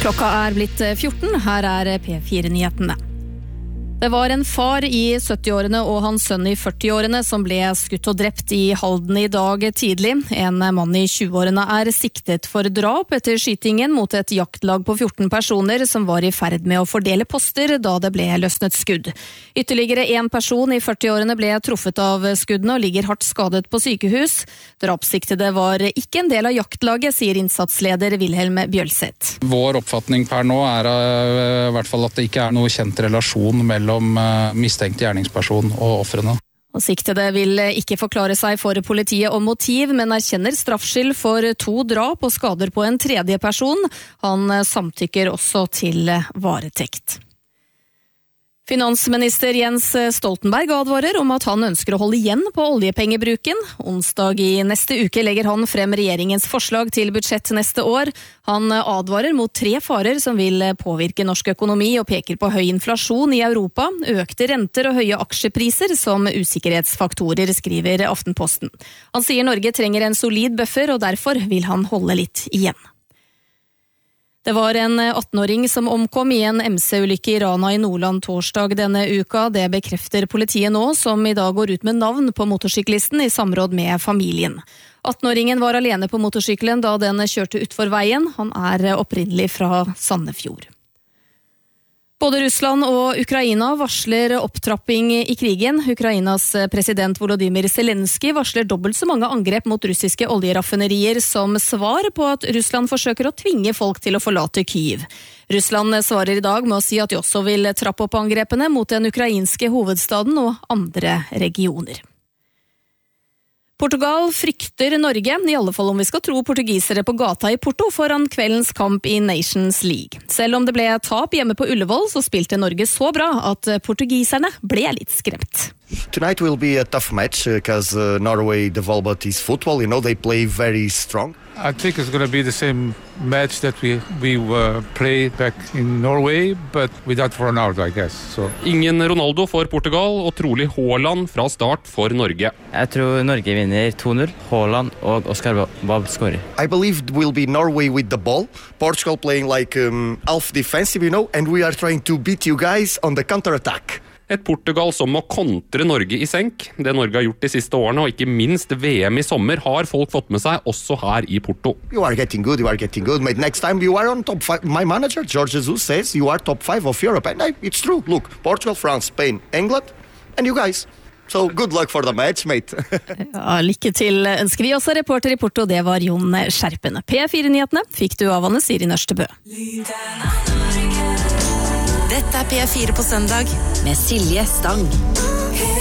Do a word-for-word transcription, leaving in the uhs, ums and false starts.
Klokka er blitt fjorten, her er P fire-nyhetene. Det var en far i syttiårene og hans sønn i førtiårene som ble skutt og drept i Halden i dag tidlig. En mann i tjueårene er siktet for drap etter skytingen mot et jaktlag på fjorten personer som var i ferd med å fordele poster da det ble løsnet skudd. Ytterligere en person i førtiårene ble truffet av skuddene og ligger hardt skadet på sykehus. Drapssiktede var ikke en del av jaktlaget, sier innsatsleder Wilhelm Bjølseth. Vår oppfatning per nå er i hvert fall at det ikke er noe kjent relasjon mellom om mistenkt gjerningsperson og ofrene. Og siktede vil ikke forklare seg for politiet om motiv, men erkjenner straffskyld for to drap og skader på en tredje person. Han samtykker også til varetekt. Finansminister Jens Stoltenberg advarer om at han ønsker å holde igjen på oljepengebruken. Onsdag i neste uke legger han frem regjeringens forslag til budsjett neste år. Han advarer mot tre farer som vil påvirke norsk økonomi og peker på høy inflasjon i Europa, økte renter og høye aksjepriser som usikkerhetsfaktorer, skriver Aftenposten. Han sier Norge trenger en solid buffer, og derfor vil han holde litt igjen. Det var en attenåring som omkom i en M C-ulykke i Rana i Nordland torsdag denne uka. Det bekrefter politiet nå, som i dag går ut med navn på motorsyklisten i samråd med familien. attenåringen var alene på motorsykkelen da den kjørte utfor veien. Han er opprinnelig fra Sandefjord. Både Russland og Ukraina varsler opptrapping i krigen. Ukrainas president Volodymyr Zelensky varsler dobbelt så mange angrep mot russiske oljeraffinerier som svar på at Russland forsøker å tvinge folk til å forlate Kyiv. Russland svarer i dag med å si at de også vil trappe opp angrepene mot den ukrainske hovedstaden og andre regioner. Portugal frykter Norge, i alle fall om vi skal tro portugisere på gata i Porto foran kveldens kamp i Nations League. Selv om det ble tap hjemme på Ullevål, så spilte Norge så bra at portugiserne ble litt skremt. Tonight will be a tough match because uh, Norway developed its football. You know, they play very strong. I think it's going to be the same match that we we uh, played back in Norway, but without Ronaldo, I guess. So. Ingen Ronaldo for Portugal, og trolig Haaland fra start for Norge. Jeg tror Norge vinner to null. Haaland og Oscar Bob skårer. I believe it will be Norway with the ball. Portugal playing like um, half defensive, you know, and we are trying to beat you guys on the counter-attack. Et Portugal som må kontre Norge i senk. Det Norge har gjort de siste årene, og ikke minst V M i sommer, har folk fått med seg, også her i Porto. You are getting good, you are getting good. Mate, next time you are on top five. My manager, George Jesus, says you are top five of Europe. And I, it's true. Look, Portugal, France, Spain, England, and you guys. So good luck for the match, mate. Ja, lykke til ønsker vi også. Reporter i Porto, det var Jon Skjerpen. P fire-nyhetene fikk du av Anne Siri Nørstebø. Dette er P fire på søndag med Silje Stang.